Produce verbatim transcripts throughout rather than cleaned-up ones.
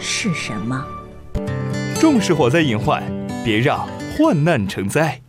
是什么？ 重视火灾隐患，别让患难成灾。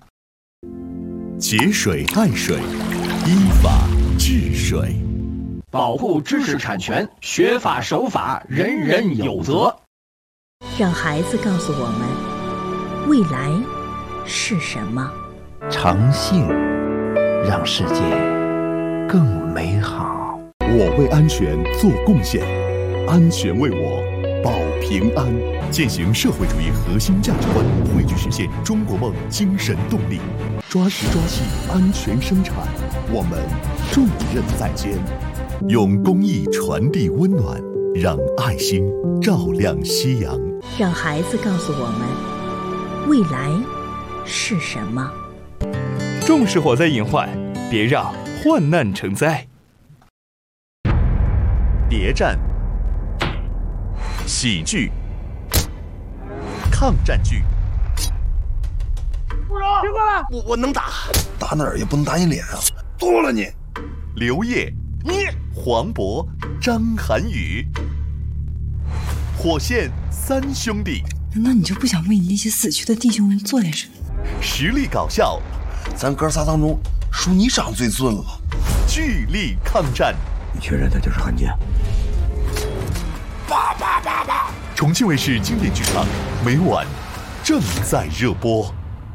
节水爱水，依法治水。 保护知识产权，学法守法，人人有责。 让孩子告诉我们，未来是什么？ 诚信，让世界更美好。 我为安全做贡献，安全为我保平安。践行社会主义核心价值观，汇聚实现中国梦精神动力，抓实抓细安全生产，我们重任在肩。用公益传递温暖，让爱心照亮夕阳。 让孩子告诉我们，未来是什么？ 重视火灾隐患，别让患难成灾。 谍战、喜剧、抗战剧。 不容，听过了， 我我能打，打哪儿也不能打你脸啊！剁了你！ 刘烨、 你、 黄渤、张涵予，火线三兄弟。 难道你就不想为你那些死去的弟兄们做点什么？ 实力搞笑， 咱哥仨当中，属你长最俊了。 巨力抗战。 你确认他就是汉奸？ 爸爸爸爸！ 重庆卫视经典剧场每晚正在热播。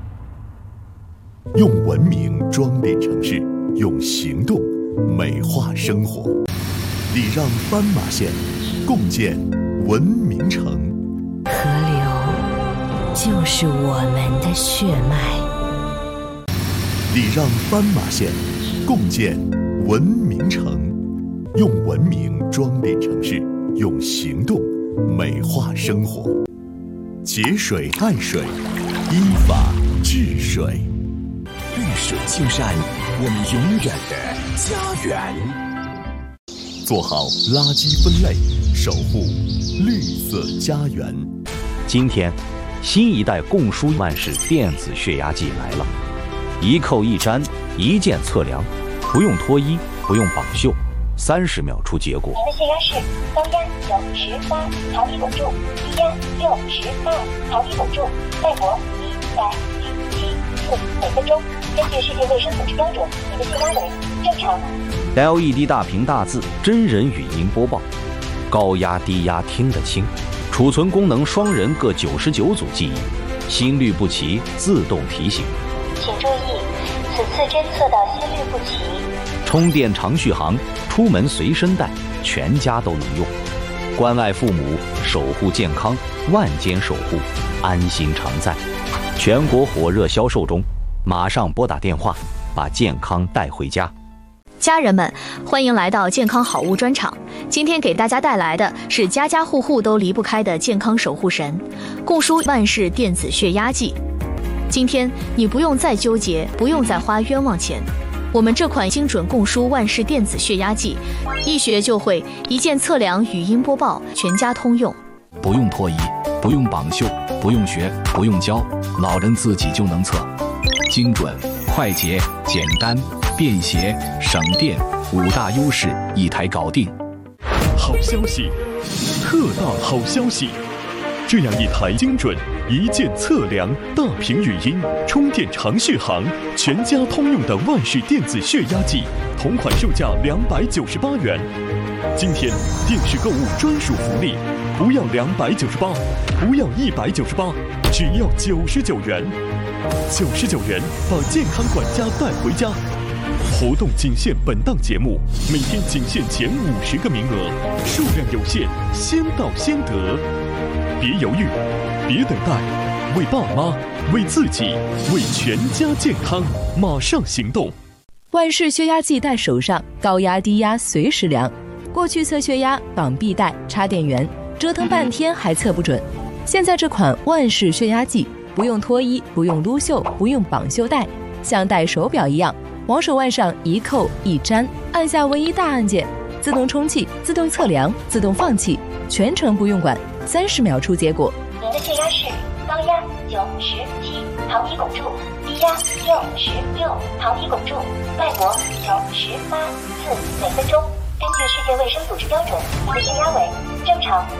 用文明装点城市，用行动美化生活。礼让斑马线，共建文明城。 河流就是我们的血脉。 礼让斑马线，共建文明城。用文明装点城市，用行动美化生活。节水爱水，依法治水。 绿水青山，我们永远的家园。 做好垃圾分类，守护绿色家园。 今天，新一代供书万氏电子血压计来了，一扣一粘，一键测量，不用脱衣，不用绑袖，三十秒出结果。 您的血压是高压九十八，桃体汞柱；低压六十二，桃体汞柱；脉搏一百零七次每分钟。根据世界卫生组织标准，您的血压为正常。 L E D 大屏大字，真人语音播报，高压低压听得清，储存功能双人各九十九组记忆，心律不齐自动提醒。 请注意，此次侦测到心律不齐。 充电长续航，出门随身带，全家都能用。关爱父母，守护健康，万间守护，安心常在。全国火热销售中，马上拨打电话，把健康带回家。 家人们，欢迎来到健康好物专场。今天给大家带来的是家家户户都离不开的健康守护神——供书万氏电子血压计。今天你不用再纠结，不用再花冤枉钱。我们这款精准供书万氏电子血压计，一学就会，一键测量，语音播报，全家通用。 不用脱衣，不用绑袖，不用学，不用教，老人自己就能测。精准、快捷、简单、便携、省电，五大优势一台搞定。 好消息，特大好消息！这样一台精准、一键测量、大屏语音、充电长续航、全家通用的万氏电子血压计，同款售价两百九十八元。今天电视购物专属福利，不要两百九十八，不要一百九十八，只要九十九元。九十九元把健康管家带回家。活动仅限本档节目，每天仅限前五十个名额，数量有限，先到先得。别犹豫，别等待，为爸妈，为自己，为全家健康，马上行动！ 万氏血压计带手上，高压低压随时量。过去测血压绑臂带、插电源，折腾半天还测不准。现在这款万氏血压计，不用脱衣，不用撸袖，不用绑袖带，像戴手表一样，往手腕上一扣一粘，按下唯一大按键，自动充气、自动测量、自动放气，全程不用管，三十秒出结果。 您的血压是高压九十七，桃体汞柱；低压六十六，桃体汞柱；脉搏九十八次每分钟。根据世界卫生组织标准，您的血压为正常。